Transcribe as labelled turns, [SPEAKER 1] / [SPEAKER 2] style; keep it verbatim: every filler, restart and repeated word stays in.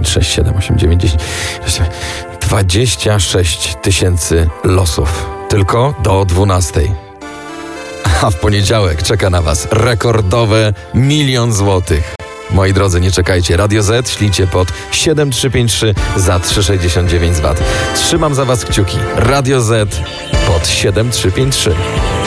[SPEAKER 1] pięć, sześć, siedem, osiem, dziewięć, dziesięć, dwadzieścia sześć tysięcy losów. Tylko do dwunastej. A w poniedziałek czeka na was rekordowe milion złotych. Moi drodzy, nie czekajcie. Radio Z ślijcie pod siedem trzy pięć trzy za trzy sześćdziesiąt dziewięć złotych. Trzymam za was kciuki. Radio Z pod siedem trzy pięć trzy.